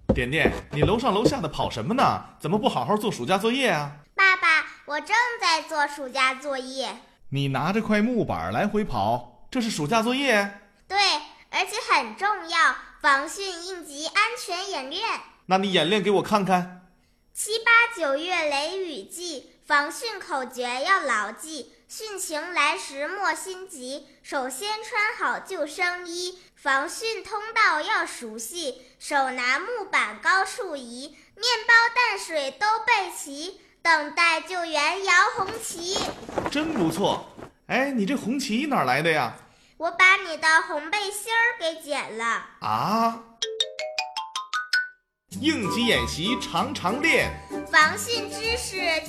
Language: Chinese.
点点，你楼上楼下的跑什么呢？怎么不好好做暑假作业啊？ 爸爸，我正在做暑假作业。 你拿着块木板来回跑，这是暑假作业？ 对，而且很重要，防汛应急安全演练。 那你演练给我看看。 7、8、9月雷雨季，防汛口诀要牢记。汛情来时莫心急，首先穿好救生衣，防汛通道要熟悉，手拿木板高处移，面包淡水都备齐，等待救援摇红旗。 真不错。哎，你这红旗哪儿来的呀？ 我把你的红背心儿给剪了。 啊！应急演习常常练， 防汛知识